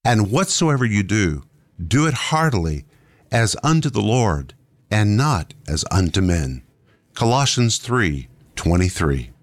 And whatsoever you do, do it heartily, as unto the Lord, and not as unto men. Colossians 3:23.